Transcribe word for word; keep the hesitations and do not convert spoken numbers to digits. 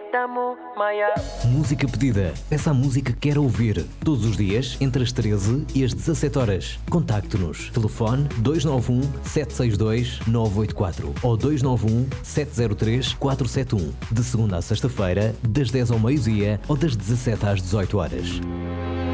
Tamo Maia. Música pedida. Peça a música que quer ouvir. Todos os dias, entre as treze e as dezassete horas. Contacte-nos. Telefone dois nove um, sete seis dois, nove oito quatro ou dois nove um, sete zero três, quatro sete um. De segunda a sexta-feira, das dez ao meio-dia ou das dezassete às dezoito horas.